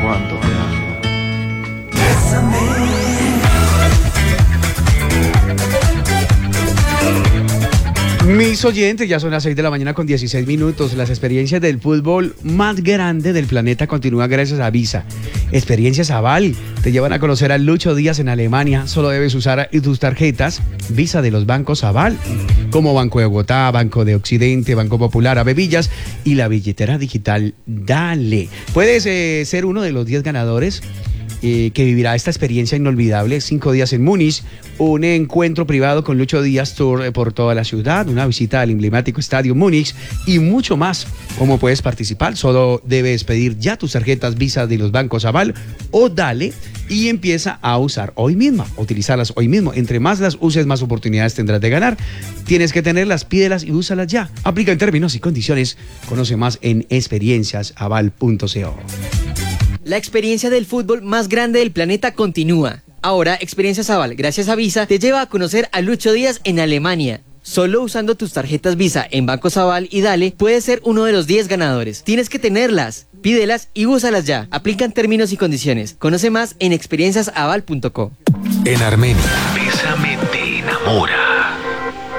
cuánto te amo. Mis oyentes, ya son las 6 de la mañana con 16 minutos. Las experiencias del fútbol más grande del planeta continúan gracias a Visa. Experiencias Aval te llevan a conocer a Lucho Díaz en Alemania. Solo debes usar tus tarjetas Visa de los bancos Aval, como Banco de Bogotá, Banco de Occidente, Banco Popular, Avevillas y la billetera digital Dale. Puedes ser uno de los 10 ganadores que vivirá esta experiencia inolvidable, 5 días en Múnich, un encuentro privado con Lucho Díaz Tour por toda la ciudad, una visita al emblemático estadio Múnich y mucho más. ¿Cómo puedes participar? Solo debes pedir ya tus tarjetas Visa de los bancos Aval o Dale y empieza a utilizarlas hoy mismo. Entre más las uses, más oportunidades tendrás de ganar. Tienes que tenerlas, pídelas y úsalas ya. Aplica en términos y condiciones. Conoce más en experienciasaval.co. La experiencia del fútbol más grande del planeta continúa. Ahora, Experiencias Aval, gracias a Visa, te lleva a conocer a Lucho Díaz en Alemania. Solo usando tus tarjetas Visa en Bancos Aval y Dale, puedes ser uno de los 10 ganadores. Tienes que tenerlas, pídelas y úsalas ya. Aplican términos y condiciones. Conoce más en experienciasaval.co. En Armenia, Bésame te enamora.